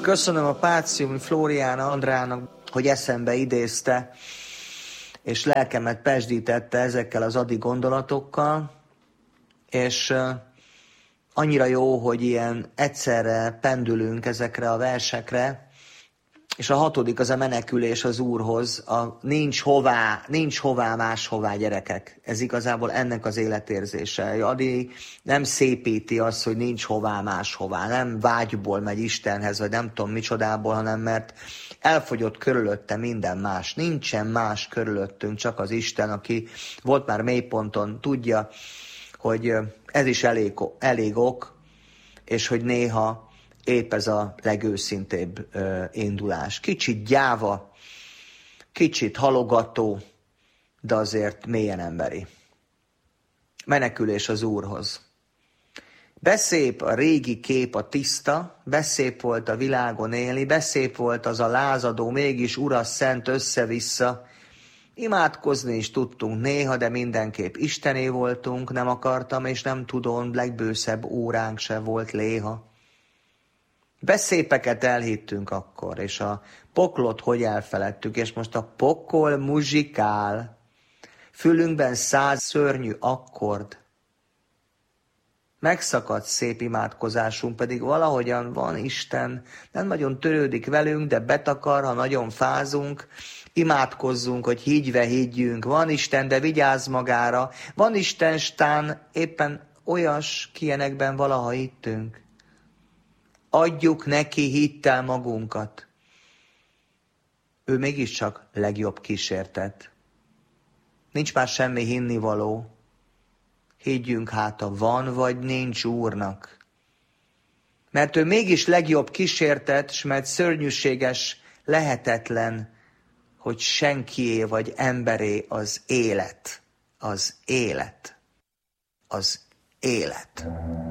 Köszönöm a Páciumi Flórián Andrának, hogy eszembe idézte, és lelkemet pesdítette ezekkel az adi gondolatokkal, és annyira jó, hogy ilyen egyszerre pendülünk ezekre a versekre, és a 6. az a menekülés az Úrhoz, a nincs hová máshová, gyerekek. Ez igazából ennek az életérzése. Adi nem szépíti azt, hogy nincs hová máshová, nem vágyból megy Istenhez, vagy nem tudom micsodából, hanem mert elfogyott körülötte minden más. Nincsen más körülöttünk, csak az Isten, aki volt már mélyponton, tudja, hogy ez is elég ok, és hogy néha épp ez a legőszintébb indulás. Kicsit gyáva, kicsit halogató, de azért mélyen emberi. Menekülés az Úrhoz. Beszép a régi kép a tiszta, beszép volt a világon élni, beszép volt az a lázadó, mégis Ura szent össze-vissza. Imádkozni is tudtunk néha, de mindenképp Istené voltunk, nem akartam és nem tudom, legbőszebb óránk se volt léha. Beszépeket elhittünk akkor, és a poklot hogy elfeledtük, és most a pokol muzsikál, fülünkben 100 szörnyű akkord. Megszakadt szép imádkozásunk, pedig valahogyan van Isten, nem nagyon törődik velünk, de betakar, ha nagyon fázunk, imádkozzunk, hogy higgyve higgyünk. Van Isten, de vigyázz magára. Van Isten, stán éppen olyas, kilyenekben valaha hittünk. Adjuk neki hittel magunkat. Ő mégiscsak legjobb kísértet. Nincs már semmi hinnivaló. Higgyünk hát, a van vagy nincs Úrnak. Mert ő mégis legjobb kísértet, s mert szörnyűséges, lehetetlen, hogy senkié vagy emberé az élet. Az élet. Az élet.